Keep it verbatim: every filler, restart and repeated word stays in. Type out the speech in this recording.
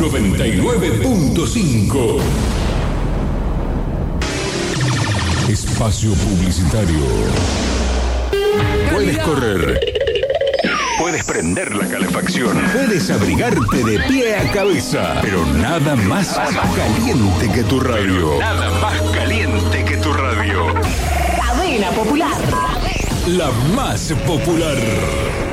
noventa y nueve punto cinco. Espacio publicitario. Puedes correr. Puedes prender la calefacción. Puedes abrigarte de pie a cabeza. Pero nada más caliente que tu radio. Pero nada más caliente que tu radio. Cadena Popular. La más popular.